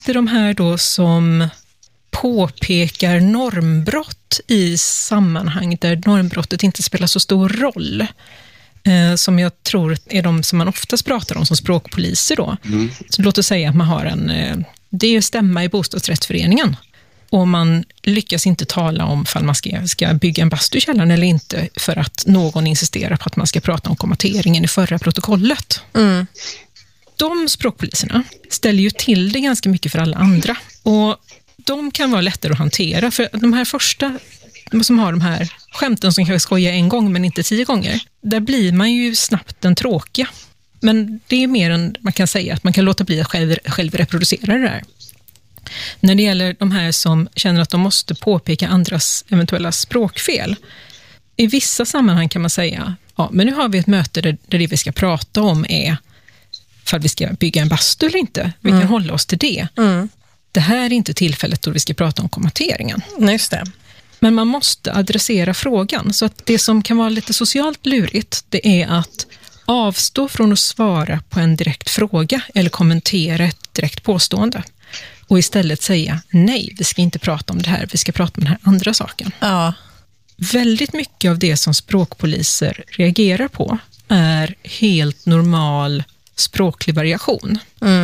Det är de här då som påpekar normbrott i sammanhang där normbrottet inte spelar så stor roll. Som jag tror är de som man oftast pratar om som språkpoliser då. Så låt oss säga att man har det är stämma i bostadsrättsföreningen. Och man lyckas inte tala om ifall man ska bygga en bastu i källaren eller inte för att någon insisterar på att man ska prata om kommateringen i förra protokollet. De språkpoliserna ställer ju till det ganska mycket för alla andra. Och de kan vara lättare att hantera. För de här första som har de här skämten som kanske skojar en gång men inte 10 gånger, där blir man ju snabbt den tråkiga. Men det är mer än man kan säga att man kan låta bli att själv reproducera det där. När det gäller de här som känner att de måste påpeka andras eventuella språkfel, i vissa sammanhang kan man säga, ja, men nu har vi ett möte där det vi ska prata om är för att vi ska bygga en bastu eller inte. Vi kan hålla oss till det. Det här är inte tillfället då vi ska prata om kommateringen. Just det. Men man måste adressera frågan. Så att det som kan vara lite socialt lurigt, det är att avstå från att svara på en direkt fråga eller kommentera ett direkt påstående. Och istället säga, nej, vi ska inte prata om det här, vi ska prata om den här andra saken. Ja. Väldigt mycket av det som språkpoliser reagerar på är helt normal språklig variation.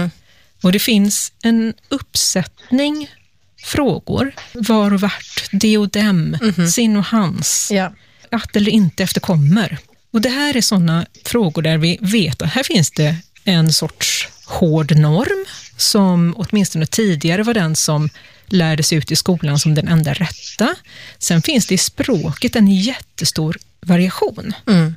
Och det finns en uppsättning frågor, var och vart, det och dem, sin och hans, att eller inte efterkommer. Och det här är sådana frågor där vi vet att här finns det en sorts hård norm som åtminstone tidigare var den som lärdes ut i skolan som den enda rätta. Sen finns det i språket en jättestor variation.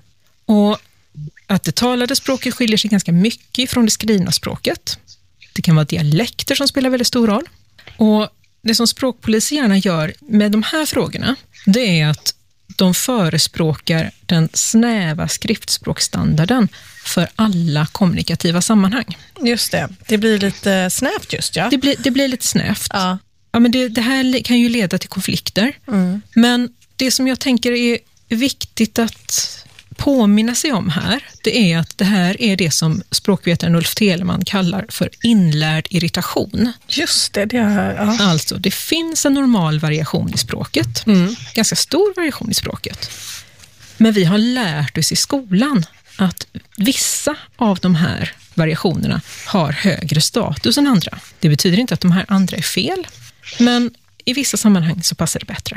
Och att det talade språket skiljer sig ganska mycket från det skrivna språket. Det kan vara dialekter som spelar väldigt stor roll. Och det som språkpoliser gärna gör med de här frågorna, det är att de förespråkar den snäva skriftspråkstandarden för alla kommunikativa sammanhang. Just det. Det blir lite snävt just, ja. Det blir lite snävt. Ja. Ja, men det här kan ju leda till konflikter. Men det som jag tänker är viktigt att påminna sig om här, det är att det här är det som språkvetaren Ulf Telemann kallar för inlärd irritation. Just det, ja. Alltså, det finns en normal variation i språket. Ganska stor variation i språket. Men vi har lärt oss i skolan att vissa av de här variationerna har högre status än andra. Det betyder inte att de här andra är fel, men i vissa sammanhang så passar det bättre.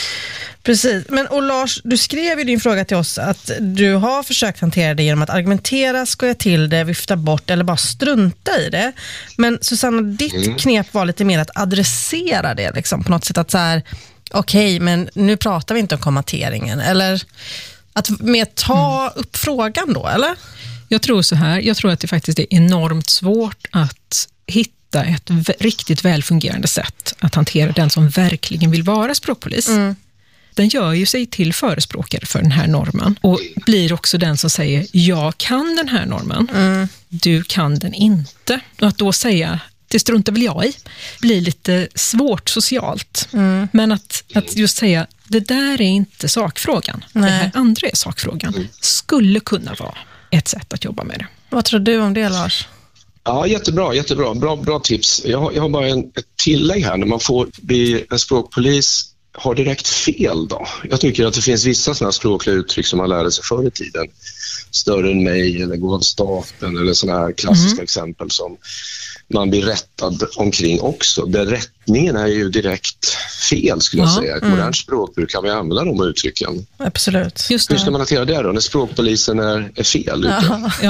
Precis. Och Lars, du skrev i din fråga till oss att du har försökt hantera det genom att argumentera, skoja till det, vifta bort eller bara strunta i det. Men Susanna, ditt knep var lite mer att adressera det liksom, på något sätt, att så här, okej, men nu pratar vi inte om kommateringen, eller att med ta upp frågan då, eller? Jag tror så här, jag tror att det faktiskt är enormt svårt att hitta ett riktigt välfungerande sätt att hantera den som verkligen vill vara språkpolis. Den gör ju sig till förespråkare för den här normen och blir också den som säger, jag kan den här normen, du kan den inte. Och att då säga, det struntar väl jag i, blir lite svårt socialt. Men att just säga, det där är inte sakfrågan, det här andra är sakfrågan, skulle kunna vara ett sätt att jobba med det. Vad tror du om det, Lars? Ja, jättebra. Bra tips. Jag har bara ett tillägg här. När man får bli en språkpolis, har direkt fel då? Jag tycker att det finns vissa sådana språkliga uttryck som man lärde sig förr i tiden. Större än mig eller gå av stapeln eller sådana här klassiska exempel som man blir rättad omkring också. Där rättningen är ju direkt fel, skulle jag säga. Ett modernt språkbruk, kan vi använda de uttrycken? Absolut. Just det. Hur ska man hantera det då, när språkpolisen är fel ute?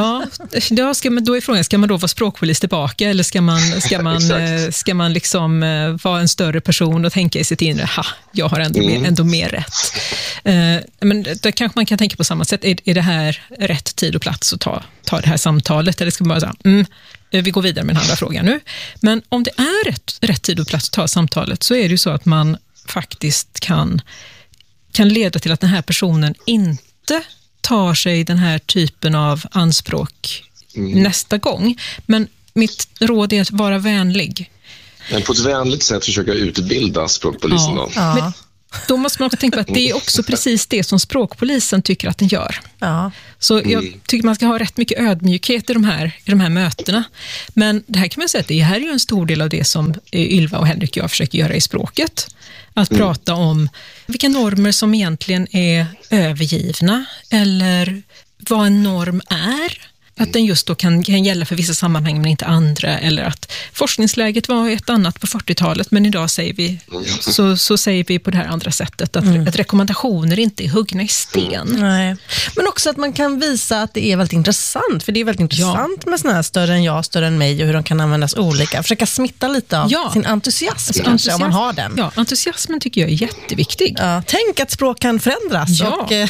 Då är frågan, ska man då vara språkpolis tillbaka eller ska man liksom vara en större person och tänka i sitt inre, jag har ändå mer rätt. Men där kanske man kan tänka på samma sätt. Är det här rätt tid och plats att ta det här samtalet, eller ska man bara säga, vi går vidare med den andra frågan nu. Men om det är rätt tid och plats att ta samtalet, så är det ju så att man faktiskt kan leda till att den här personen inte tar sig den här typen av anspråk nästa gång. Men mitt råd är att vara vänlig. Men på ett vänligt sätt försöka utbilda språkpolisen då. Men Då måste man också tänka på att det är också precis det som språkpolisen tycker att den gör. Ja. Så jag tycker man ska ha rätt mycket ödmjukhet i de här mötena. Men det här kan man säga att det här är ju en stor del av det som Ylva och Henrik och jag försöker göra i språket. Att prata om vilka normer som egentligen är övergivna eller vad en norm är. Att den just då kan gälla för vissa sammanhang men inte andra, eller att forskningsläget var ett annat på 40-talet men idag säger vi så säger vi på det här andra sättet att rekommendationer inte är huggna i sten. Nej. Men också att man kan visa att det är väldigt intressant, för det är väldigt intressant med såna här större än jag, större än mig och hur de kan användas olika. Försöka smitta lite av sin entusiasm kanske, om man har den. Ja, entusiasmen tycker jag är jätteviktig. Ja, tänk att språk kan förändras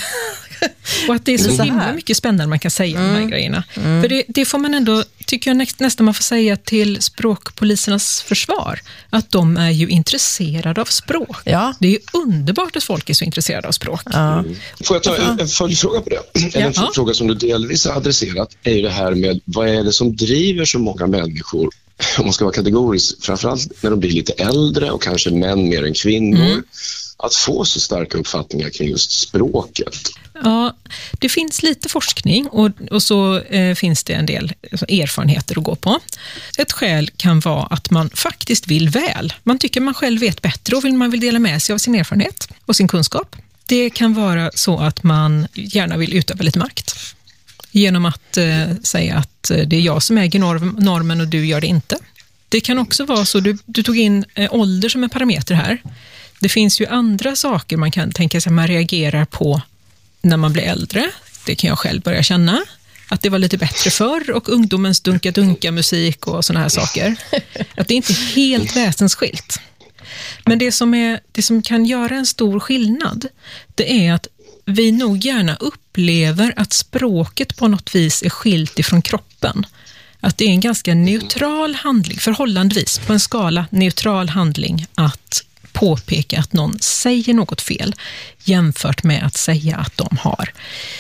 och att det är så himla mycket spännande man kan säga om de här grejerna. För det får man ändå, tycker jag nästan man får säga till språkpolisernas försvar, att de är ju intresserade av språk. Ja. Det är ju underbart att folk är så intresserade av språk. Ja. Får jag ta en följdfråga på det? En fråga som du delvis har adresserat är ju det här med vad är det som driver så många människor, om man ska vara kategorisk, framförallt när de blir lite äldre och kanske män mer än kvinnor, att få så starka uppfattningar kring just språket. Ja, det finns lite forskning och så finns det en del erfarenheter att gå på. Ett skäl kan vara att man faktiskt vill väl. Man tycker man själv vet bättre och man vill dela med sig av sin erfarenhet och sin kunskap. Det kan vara så att man gärna vill utöva lite makt genom att säga att det är jag som äger normen och du gör det inte. Det kan också vara så, du tog in ålder som en parameter här. Det finns ju andra saker man kan tänka sig att man reagerar på när man blir äldre. Det kan jag själv börja känna. Att det var lite bättre förr och ungdomens dunka musik och såna här saker. Att det inte är helt väsensskilt. Men det som kan göra en stor skillnad, det är att vi nog gärna upplever att språket på något vis är skilt ifrån kroppen. Att det är en ganska neutral handling, förhållandevis på en skala neutral handling att påpeka att någon säger något fel jämfört med att säga att de har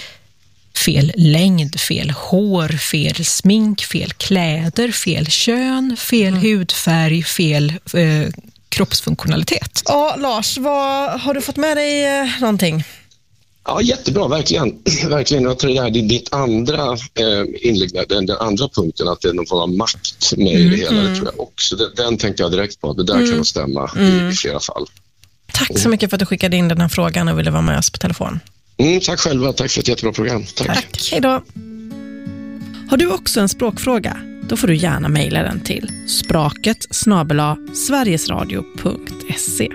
fel längd, fel hår, fel smink, fel kläder, fel kön, fel hudfärg, fel kroppsfunktionalitet. Ja, Lars, har du fått med dig någonting? Ja, jättebra, verkligen. Verkligen. Jag tror det här är ditt andra inlägg, den andra punkten, att det är någon form av makt med i det hela, det tror jag också. Den tänkte jag direkt på, det där kan nog stämma i flera fall. Tack så mycket för att du skickade in den här frågan och ville vara med oss på telefon. Tack själva, tack för ett jättebra program. Tack. Hej då. Har du också en språkfråga? Då får du gärna mejla den till spraket@sverigesradio.se.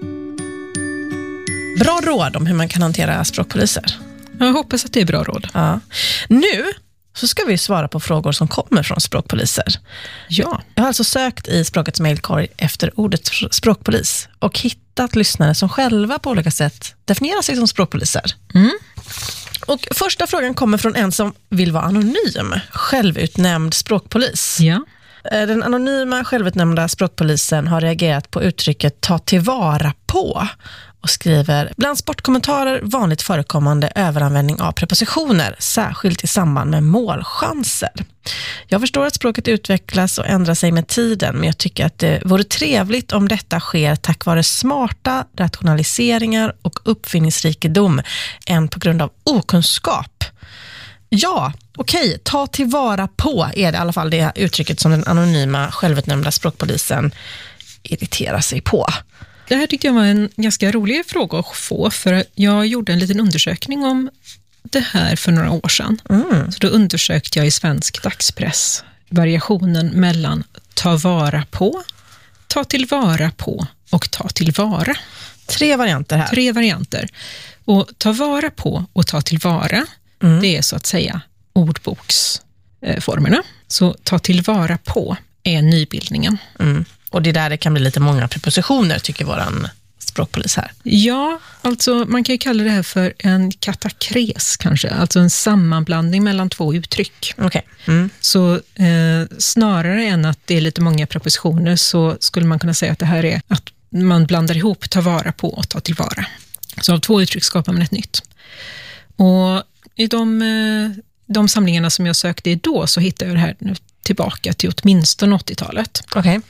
Bra råd om hur man kan hantera språkpoliser. Jag hoppas att det är bra råd. Ja. Nu så ska vi svara på frågor som kommer från språkpoliser. Ja. Jag har alltså sökt i språkets mejlkorg efter ordet språkpolis och hittat lyssnare som själva på olika sätt definierar sig som språkpoliser. Och första frågan kommer från en som vill vara anonym, självutnämnd språkpolis. Ja. Den anonyma självutnämnda språkpolisen har reagerat på uttrycket ta tillvara på och skriver: bland sportkommentarer vanligt förekommande överanvändning av prepositioner, särskilt i samband med målchanser. Jag förstår att språket utvecklas och ändrar sig med tiden, men jag tycker att det vore trevligt om detta sker tack vare smarta rationaliseringar och uppfinningsrikedom än på grund av okunskap. Ja, okej, ta tillvara på är det i alla fall det uttrycket som den anonyma självutnämnda språkpolisen irriterar sig på. Det här tyckte jag var en ganska rolig fråga att få, för jag gjorde en liten undersökning om det här för några år sedan. Så då undersökte jag i svensk dagspress variationen mellan ta vara på, ta tillvara på och ta tillvara. 3 varianter här. 3 varianter. Och ta vara på och ta tillvara, det är så att säga ordboksformerna. Så ta tillvara på är nybildningen. Och det är där det kan bli lite många prepositioner, tycker våran språkpolis här. Ja, alltså man kan ju kalla det här för en katakres kanske. Alltså en sammanblandning mellan 2 uttryck. Okay. Så snarare än att det är lite många prepositioner så skulle man kunna säga att det här är att man blandar ihop ta vara på och ta tillvara. Så av 2 uttryck skapar man ett nytt. Och i de samlingarna som jag sökte i då så hittade jag det här tillbaka till åtminstone 80-talet. Okay.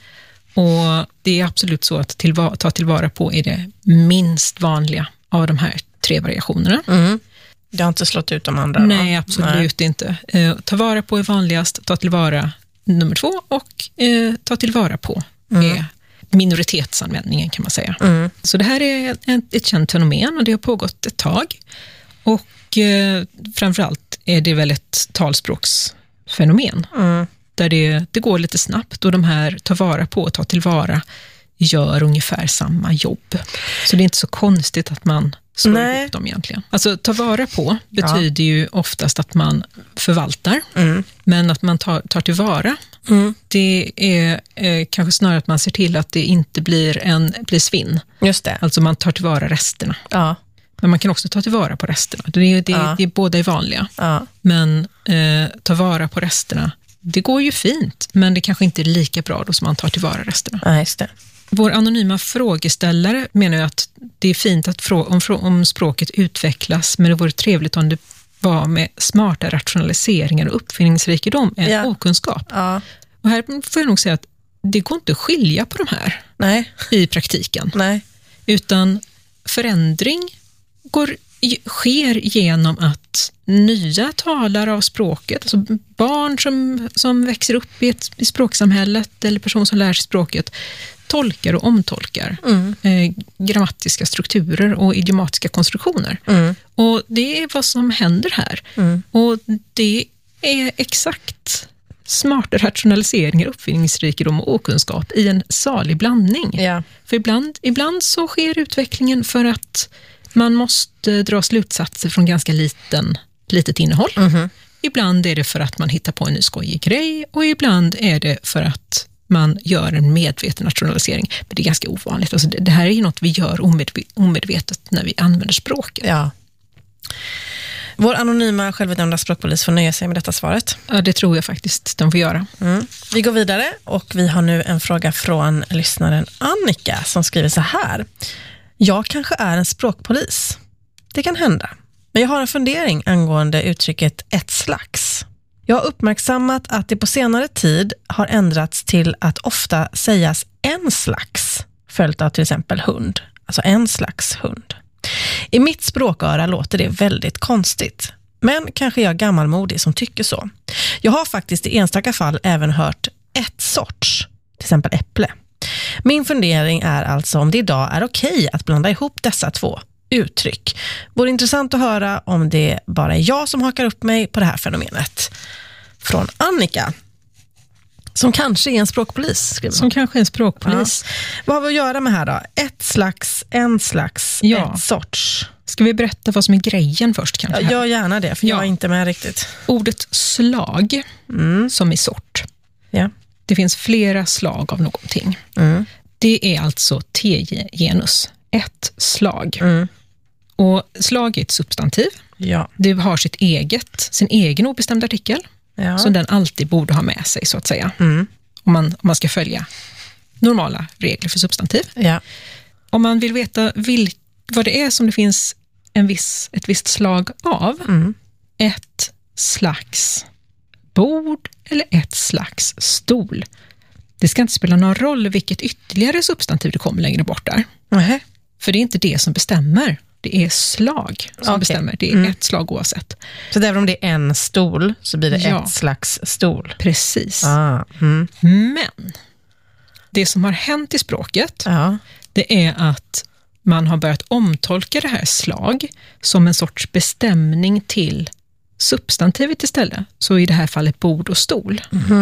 Och det är absolut så att ta tillvara på är det minst vanliga av de här 3 variationerna. Det har inte slått ut de andra? Nej, absolut inte. Ta vara på är vanligast, ta tillvara nummer 2 och ta tillvara på är minoritetsanvändningen kan man säga. Så det här är ett känt fenomen och det har pågått ett tag. Och framförallt är det väl ett talspråksfenomen. Där det går lite snabbt och de här ta vara på och ta tillvara gör ungefär samma jobb. Så det är inte så konstigt att man slår ihop dem egentligen. Alltså ta vara på betyder ju oftast att man förvaltar, men att man tar tillvara, det är kanske snarare att man ser till att det inte blir svinn. Just det. Alltså man tar tillvara resterna. Ja. Men man kan också ta tillvara på resterna. Det båda är vanliga. Ja. Men ta vara på resterna, det går ju fint, men det kanske inte är lika bra då som man tar tillvara resterna. Ja, just det. Vår anonyma frågeställare menar ju att det är fint att om språket utvecklas, men det vore trevligt om det var med smarta rationaliseringar och uppfinningsrikedom än okunskap. Ja. Och här får jag nog säga att det går inte att skilja på de här i praktiken. Nej. Utan förändring sker genom att nya talare av språket, alltså barn som växer upp i språksamhället eller personer som lär sig språket, tolkar och omtolkar grammatiska strukturer och idiomatiska konstruktioner. Och det är vad som händer här. Och det är exakt smarta rationaliseringar, uppfinningsrikedom och okunskap i en salig blandning. Ja. För ibland så sker utvecklingen för att man måste dra slutsatser från ganska litet innehåll. Ibland är det för att man hittar på en ny skojig grej och ibland är det för att man gör en medveten rationalisering. Men det är ganska ovanligt. Alltså det här är ju något vi gör omedvetet när vi använder språket. Ja. Vår anonyma självutnämnda språkpolis får nöja sig med detta svaret. Ja, det tror jag faktiskt de får göra. Vi går vidare och vi har nu en fråga från lyssnaren Annika som skriver så här. Jag kanske är en språkpolis. Det kan hända. Men jag har en fundering angående uttrycket ett slags. Jag har uppmärksammat att det på senare tid har ändrats till att ofta sägas en slags, följt av till exempel hund. Alltså en slags hund. I mitt språköra låter det väldigt konstigt. Men kanske jag är gammalmodig som tycker så. Jag har faktiskt i enstaka fall även hört ett sorts, till exempel äpple. Min fundering är alltså om det idag är okej att blanda ihop dessa 2 uttryck. Vore intressant att höra om det bara är jag som hakar upp mig på det här fenomenet. Från Annika, som kanske är en språkpolis. Som kanske är en språkpolis. Ja. Vad har vi att göra med här då? Ett slags, en slags, ett sorts. Ska vi berätta vad som är grejen först kanske? Ja, gärna det, för jag är inte med riktigt. Ordet slag, som i sort. Ja. Det finns flera slag av någonting. Det är alltså T-genus. Ett slag. Och slag är ett substantiv. Ja. Det har sin egen obestämda artikel. Ja. Som den alltid borde ha med sig så att säga. Om man ska följa normala regler för substantiv. Ja. Om man vill veta vad det är som det finns ett visst slag av. Ett slags bord eller ett slags stol. Det ska inte spela någon roll vilket ytterligare substantiv det kommer längre bort där. För det är inte det som bestämmer. Det är slag som bestämmer. Det är ett slag oavsett. Så även om det är en stol så blir det ett slags stol? Precis. Men det som har hänt i språket det är att man har börjat omtolka det här slag som en sorts bestämning till substantivet istället. Så i det här fallet bord och stol.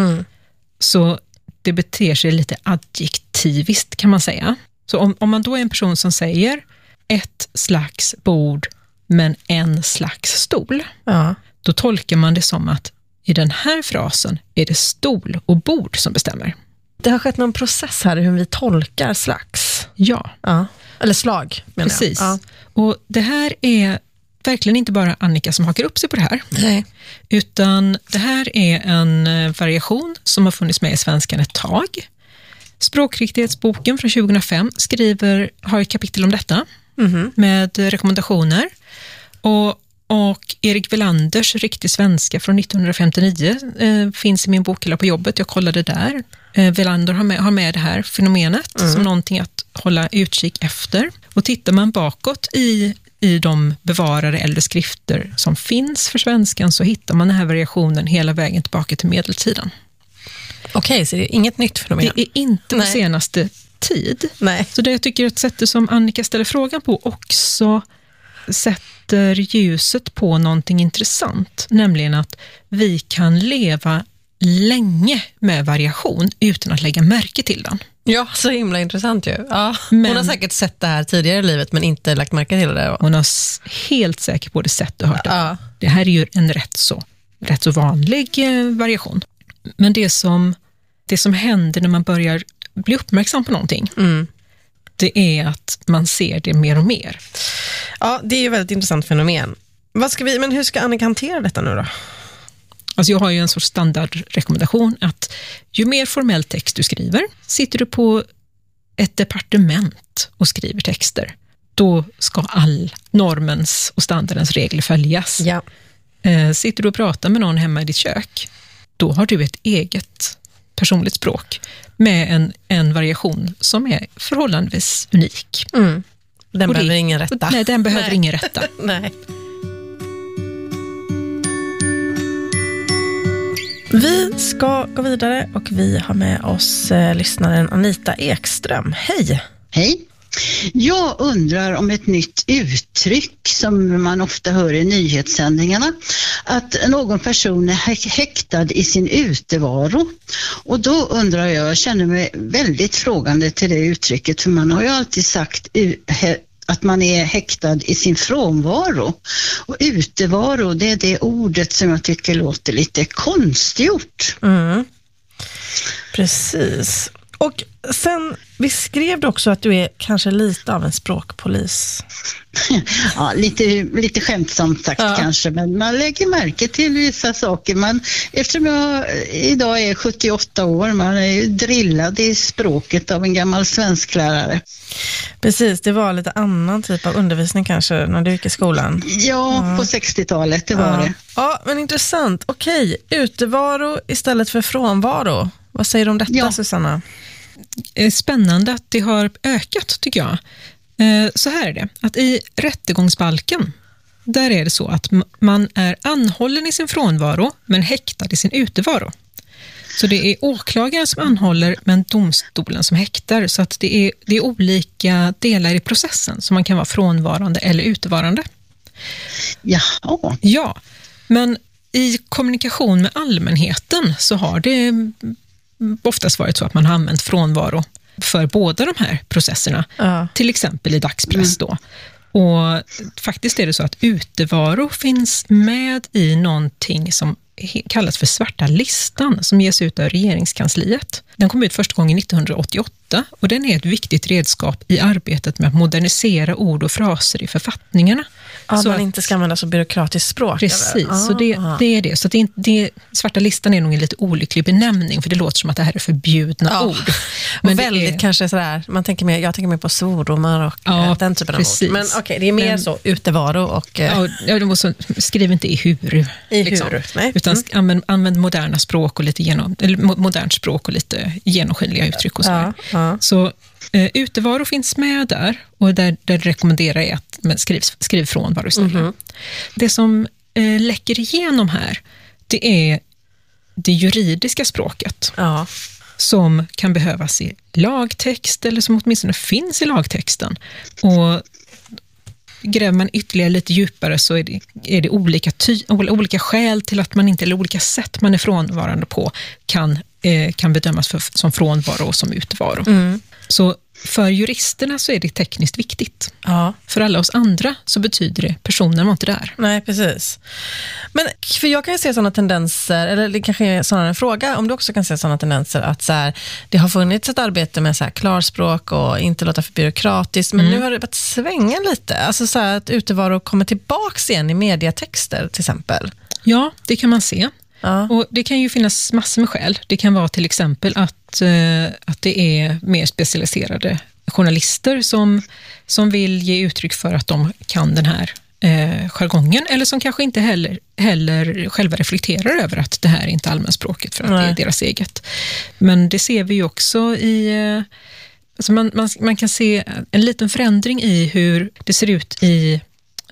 Så det beter sig lite adjektiviskt kan man säga. Så om man då är en person som säger ett slags bord men en slags stol, då tolkar man det som att i den här frasen är det stol och bord som bestämmer. Det har skett någon process här i hur vi tolkar slags. Ja. Eller slag menar Precis. jag. Och det här är verkligen inte bara Annika som hakar upp sig på det här. Nej. Utan det här är en variation som har funnits med i svenskan ett tag. Språkriktighetsboken från 2005 har ett kapitel om detta med rekommendationer. Och Erik Welanders riktig svenska från 1959 finns i min bokhylla på jobbet. Jag kollade där. Welander har med det här fenomenet som någonting att hålla utkik efter. Och tittar man bakåt i de bevarade äldre skrifter som finns för svenskan så hittar man den här variationen hela vägen tillbaka till medeltiden. Okej, så det är inget nytt fenomen? Det är inte på senaste tid. Nej. Så det jag tycker att sättet som Annika ställer frågan på också sätter ljuset på någonting intressant. Nämligen att vi kan leva länge med variation utan att lägga märke till den. Ja, så himla intressant ju. Ja, hon har säkert sett det här tidigare i livet men inte lagt märke till det. Hon har helt säkert både sett och hört det. Ja. Det här är ju en rätt så vanlig variation. Men det som händer när man börjar bli uppmärksam på någonting, det är att man ser det mer och mer. Ja, det är ju ett väldigt intressant fenomen. Men hur ska Annika hantera detta nu då? Alltså jag har ju en sorts standardrekommendation att ju mer formell text du skriver, sitter du på ett departement och skriver texter, då ska all normens och standardens regler följas. Ja. Sitter du och pratar med någon hemma i ditt kök, då har du ett eget personligt språk med en variation som är förhållandevis unik. Den behöver ingen rätta. Nej, den behöver ingen rätta. Nej. Vi ska gå vidare och vi har med oss lyssnaren Anita Ekström. Hej! Hej! Jag undrar om ett nytt uttryck som man ofta hör i nyhetssändningarna, att någon person är häktad i sin utevaro. Och då undrar jag känner mig väldigt frågande till det uttrycket, för man har ju alltid sagt att man är häktad i sin frånvaro. Och utevaro, det är det ordet som jag tycker låter lite konstgjort. Precis. Och sen beskrev du också att du är kanske lite av en språkpolis. Ja, lite skämtsamt sagt kanske, men man lägger märke till vissa saker. Eftersom jag idag är 78 år, man är ju drillad i språket av en gammal svensklärare. Precis, det var lite annan typ av undervisning kanske när du gick i skolan. Ja, på 60-talet, det var det. Ja, men intressant. Okej, utevaro istället för frånvaro. Vad säger du om detta, Susanna? Spännande att det har ökat, tycker jag. Så här är det, att i rättegångsbalken, där är det så att man är anhållen i sin frånvaro men häktad i sin utevaro. Så det är åklagaren som anhåller men domstolen som häktar, så att det är olika delar i processen som man kan vara frånvarande eller utevarande. Jaha. Ja, men i kommunikation med allmänheten så har det oftast varit så att man har använt frånvaro för båda de här processerna. Till exempel i dagspress då. Och faktiskt är det så att utevaro finns med i någonting som kallas för svarta listan, som ges ut av regeringskansliet. Den kom ut första gången 1988 och den är ett viktigt redskap i arbetet med att modernisera ord och fraser i författningarna. Så man inte ska använda så byråkratiskt språk. Precis, så det är det. Så svarta listan är nog en lite olycklig benämning, för det låter som att det här är förbjudna ord. Men väldigt kanske sådär, jag tänker mer på svordomar och den typen av ord. Men okej, det är mer så utevaro och... skriv inte i huru. Nej. Utan använd moderna språk och modernt språk och lite genomskinliga uttryck och så. Så utevaro finns med där, och där rekommenderar jag att man skriv frånvaro istället. Det som läcker igenom här, det är det juridiska språket som kan behövas i lagtext, eller som åtminstone finns i lagtexten. Och gräver man ytterligare lite djupare så är det olika skäl till att man inte, eller olika sätt man är frånvarande på kan bedömas som frånvaro och som utvaro. Så för juristerna så är det tekniskt viktigt. För alla oss andra så betyder det personen var inte där. Nej, precis. Men för jag kan ju se sådana tendenser, eller det kanske är sådana en fråga, om du också kan se sådana tendenser att så här, det har funnits ett arbete med så här klarspråk och inte låta för byråkratiskt, men nu har det börjat svänga lite. Alltså så här att utevaro kommer tillbaks igen i mediatexter till exempel. Ja, det kan man se. Och det kan ju finnas massor med skäl. Det kan vara till exempel att det är mer specialiserade journalister som vill ge uttryck för att de kan den här jargongen, eller som kanske inte heller själva reflekterar över att det här är inte allmänspråket för att det är deras eget. Men det ser vi ju också i... Alltså man kan se en liten förändring i hur det ser ut i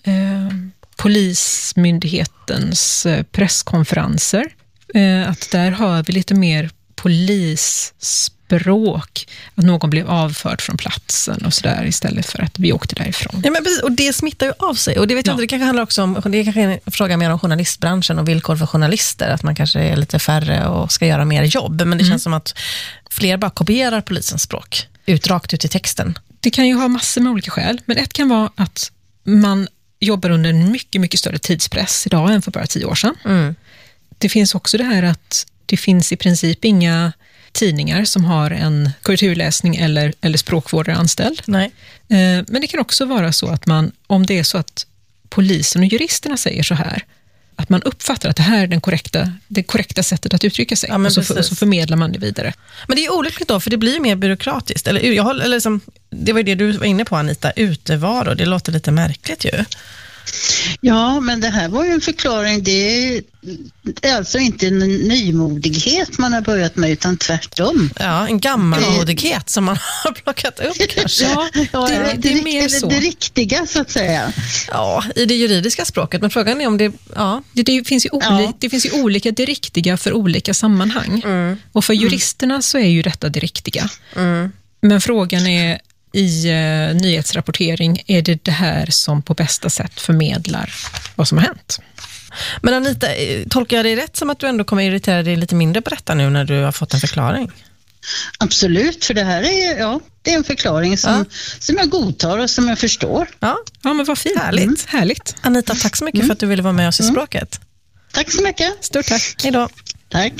polismyndighetens presskonferenser. Att där har vi lite mer polisspråk, att någon blev avförd från platsen och sådär istället för att vi åkte därifrån. Ja, men precis, och det smittar ju av sig. Och det vet jag inte, det kanske handlar också om, det är kanske en fråga mer om journalistbranschen och villkor för journalister, att man kanske är lite färre och ska göra mer jobb. Men det känns som att fler bara kopierar polisens språk rakt ut i texten. Det kan ju ha massor med olika skäl, men ett kan vara att man jobbar under en mycket, mycket större tidspress idag än för bara 10 år sedan. Det finns också det här att det finns i princip inga tidningar som har en korrekturläsning eller språkvårdare anställd. Nej. Men det kan också vara så att om det är så att polisen och juristerna säger så här, att man uppfattar att det här är det korrekta sättet att uttrycka sig, och så förmedlar man det vidare. Men det är olyckligt då, för det blir ju mer byråkratiskt. Det var ju det du var inne på, Anita, utevaro. Det låter lite märkligt ju. Ja, men det här var ju en förklaring. Det är alltså inte en nymodighet man har börjat med, utan tvärtom. Ja, en gammalmodighet som man har plockat upp kanske. Ja, det är mer så. Det riktiga, så att säga. Ja, i det juridiska språket. Men frågan är om det... Ja. Det finns ju olika det riktiga för olika sammanhang. Och för juristerna så är ju detta det riktiga. Men frågan är, i nyhetsrapportering, är det här som på bästa sätt förmedlar vad som har hänt? Men Anita, tolkar jag det rätt som att du ändå kommer irritera dig lite mindre på detta nu när du har fått en förklaring? Absolut, för det här är, det är en förklaring som jag godtar och som jag förstår. Ja, men vad fint. Härligt. Anita, tack så mycket för att du ville vara med oss i Språket. Tack så mycket. Stort tack. Hej då. Tack.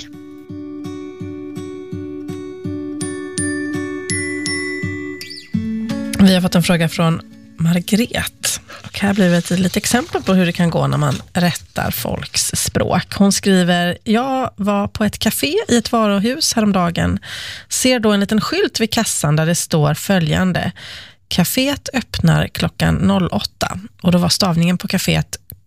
Vi har fått en fråga från Margret. Och här blir det ett litet exempel på hur det kan gå när man rättar folks språk. Hon skriver: jag var på ett café i ett varuhus häromdagen. Ser då en liten skylt vid kassan där det står följande: Caféet öppnar klockan 08. Och då var stavningen på caféet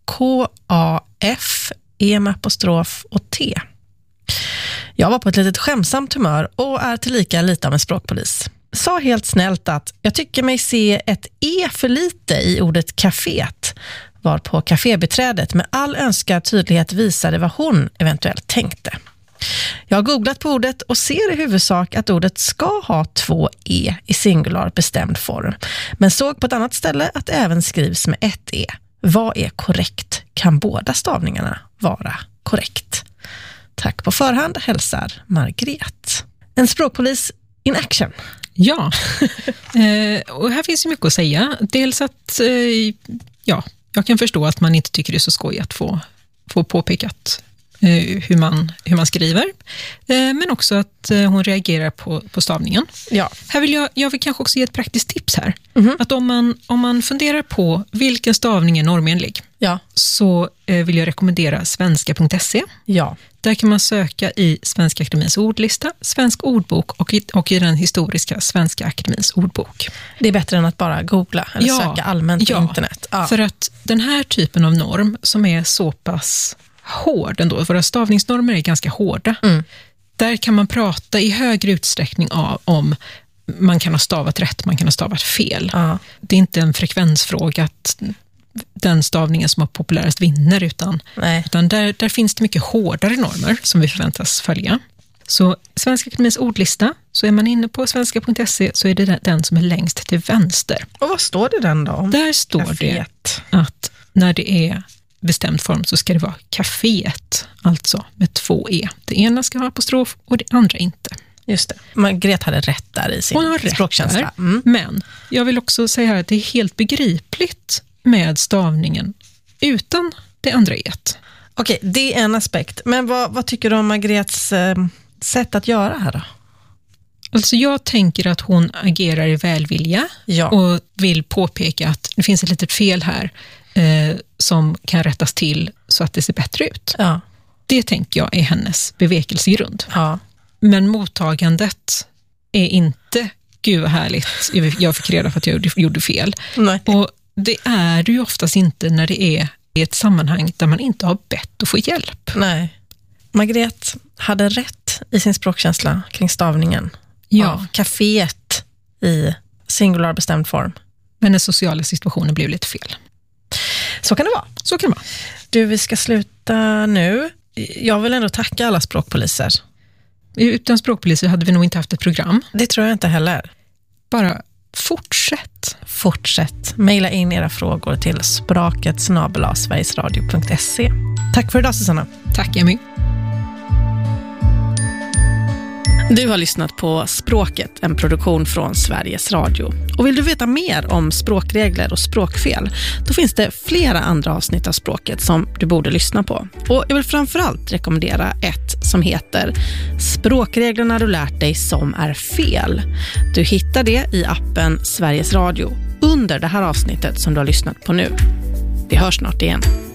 KAF, E-apostrof och T. Jag var på ett litet skämsamt humör och är tillika lite av en språkpolis. Sa helt snällt att jag tycker mig se ett E för lite i ordet kaféet, var på kafébeträdet med all önskad tydlighet visade vad hon eventuellt tänkte. Jag har googlat på ordet och ser i huvudsak att ordet ska ha 2 E i singular bestämd form, men såg på ett annat ställe att det även skrivs med 1 E. Vad är korrekt? Kan båda stavningarna vara korrekt? Tack på förhand, hälsar Margret. En språkpolis in action. Ja, och här finns ju mycket att säga. Dels att, jag kan förstå att man inte tycker det är så skoj att få påpekat hur man skriver. Men också att hon reagerar på stavningen. Ja. Här vill jag vill kanske också ge ett praktiskt tips här. Att om man funderar på vilken stavning är normenlig, så vill jag rekommendera svenska.se. Ja. Där kan man söka i Svenska Akademins ordlista, Svensk ordbok och i den historiska Svenska Akademins ordbok. Det är bättre än att bara googla eller söka allmänt på internet. Ja. För att den här typen av norm som är så pass hård ändå, våra stavningsnormer är ganska hårda. Där kan man prata i högre utsträckning om man kan ha stavat rätt, man kan ha stavat fel. Ja. Det är inte en frekvensfråga att den stavningen som har populärast vinner, utan där finns det mycket hårdare normer som vi förväntas följa. Så Svenska Akademins ordlista, så är man inne på svenska.se så är det den som är längst till vänster. Och vad står det den då? Där står det att när det är bestämd form så ska det vara kaféet, alltså med 2 E. Det ena ska ha apostrof och det andra inte. Just det. Margret hade rätt där i sin språkkänsla. Men jag vill också säga här att det är helt begripligt med stavningen utan det andra E-et. Okej, det är en aspekt. Men vad tycker du om Margrets sätt att göra här då? Alltså jag tänker att hon agerar i välvilja och vill påpeka att det finns ett litet fel här som kan rättas till så att det ser bättre ut. Ja. Det tänker jag är hennes bevekelsegrund. Ja. Men mottagandet är inte, gud vad härligt, jag fick reda på att jag gjorde fel. Nej. Och Det är det ju oftast inte när det är i ett sammanhang där man inte har bett att få hjälp. Nej. Margret hade rätt i sin språkkänsla kring stavningen. Ja. Caféet i singular bestämd form. Men den sociala situationen blev lite fel. Så kan det vara. Så kan det vara. Du, vi ska sluta nu. Jag vill ändå tacka alla språkpoliser. Utan språkpoliser hade vi nog inte haft ett program. Det tror jag inte heller. Bara fortsätt. Fortsätt. Maila in era frågor till spraket@sverigesradio.se. Tack för idag, Susanna. Tack, Emmy. Du har lyssnat på Språket, en produktion från Sveriges Radio. Och vill du veta mer om språkregler och språkfel, då finns det flera andra avsnitt av Språket som du borde lyssna på. Och jag vill framförallt rekommendera ett som heter Språkreglerna du lärt dig som är fel. Du hittar det i appen Sveriges Radio under det här avsnittet som du har lyssnat på nu. Vi hörs snart igen.